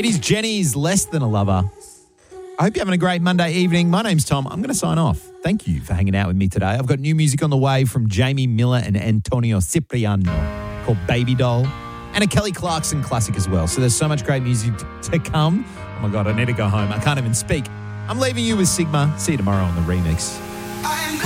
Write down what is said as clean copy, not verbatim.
It is Jenny's Less Than a Lover. I hope you're having a great Monday evening. My name's Tom. I'm going to sign off. Thank you for hanging out with me today. I've got new music on the way from Jamie Miller and Antonio Cipriano called Baby Doll, and a Kelly Clarkson classic as well. So there's so much great music to come. Oh my God, I need to go home. I can't even speak. I'm leaving you with Sigma. See you tomorrow on the remix.